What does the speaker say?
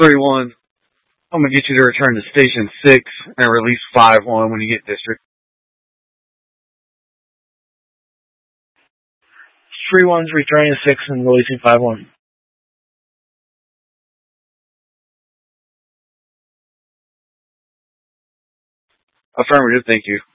3-1. I'm going to get you to return to Station 6 and release 5-1 when you get District. 3-1's returning to 6 and releasing 5-1. Affirmative, thank you.